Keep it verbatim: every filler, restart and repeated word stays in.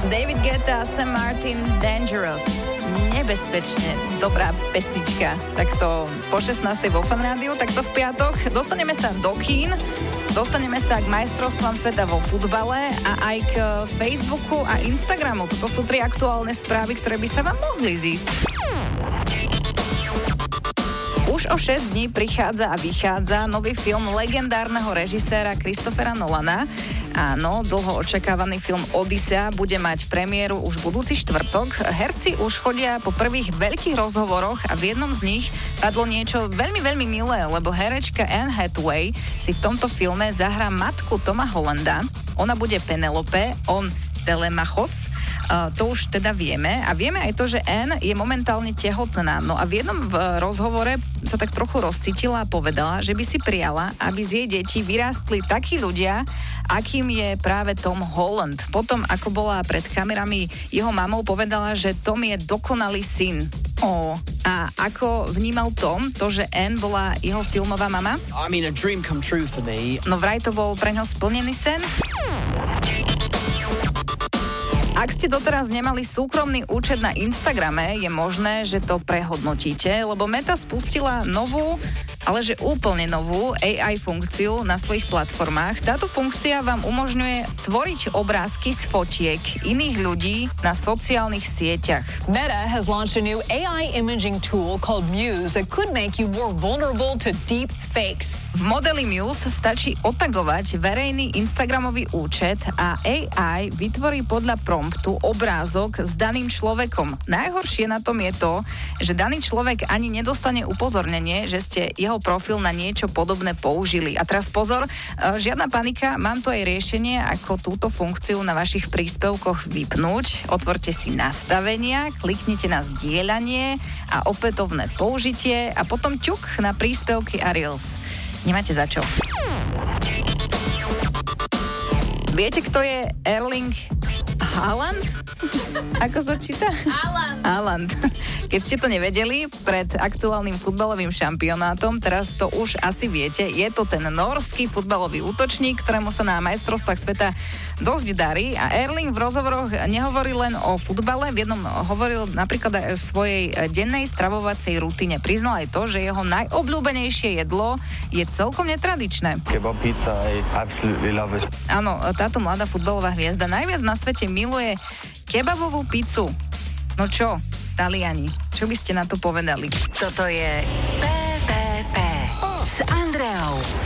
David Guetta a Sam Martin, Dangerous. Nebezpečne dobrá pesnička. Takto po šestnástej vo Fan Rádiu, takto v piatok. Dostaneme sa do kín, dostaneme sa k majstrovstvám sveta vo futbale a aj k Facebooku a Instagramu. Toto sú tri aktuálne správy, ktoré by sa vám mohli zísť. Už o šesť dní prichádza a vychádza nový film legendárneho režiséra Christophera Nolana. Áno, dlho očakávaný film Odysea bude mať premiéru už budúci štvrtok. Herci už chodia po prvých veľkých rozhovoroch a v jednom z nich padlo niečo veľmi, veľmi milé, lebo herečka Anne Hathaway si v tomto filme zahrá matku Toma Hollanda. Ona bude Penelope, on Telemachos. Uh, to už teda vieme. A vieme aj to, že Anne je momentálne tehotná. No a v jednom v rozhovore sa tak trochu rozcítila a povedala, že by si prijala, aby z jej detí vyrástli takí ľudia, akým je práve Tom Holland. Potom, ako bola pred kamerami jeho mamou, povedala, že Tom je dokonalý syn. Ó, a ako vnímal Tom to, že Anne bola jeho filmová mama? I mean, a dream come true for me. No vraj to bol pre ňo splnený sen. Ak ste doteraz nemali súkromný účet na Instagrame, je možné, že to prehodnotíte, lebo Meta spustila novú, ale že úplne novú á í funkciu na svojich platformách. Táto funkcia vám umožňuje tvoriť obrázky z fotiek iných ľudí na sociálnych sieťach. Meta has launched a new á í imaging tool called Muse that could make you more vulnerable to deep fakes. V modeli Muse stačí otagovať verejný Instagramový účet a á í vytvorí podľa promptu obrázok s daným človekom. Najhoršie na tom je to, že daný človek ani nedostane upozornenie, že ste jeho profil na niečo podobné použili. A teraz pozor, žiadna panika, mám tu aj riešenie, ako túto funkciu na vašich príspevkoch vypnúť. Otvorte si nastavenia, kliknite na zdieľanie a opätovné použitie a potom ťuk na príspevky a reels. Nemáte za čo. Viete, kto je Erling Haaland? Ako sa číta? Haaland. Haaland. Keď ste to nevedeli, pred aktuálnym futbalovým šampionátom, teraz to už asi viete, je to ten norský futbalový útočník, ktorému sa na majstrovstvách sveta dosť darí. A Erling v rozhovoroch nehovorí len o futbale, v jednom hovoril napríklad aj o svojej dennej stravovacej rutine. Priznal aj to, že jeho najobľúbenejšie jedlo je celkom netradičné. Kebab pizza, I absolutely love it. Áno, táto mladá futbalová hviezda najviac na svete miluje kebabovú pizzu. No čo, Taliani, čo by ste na to povedali? Toto je pé pé pé s Andreou.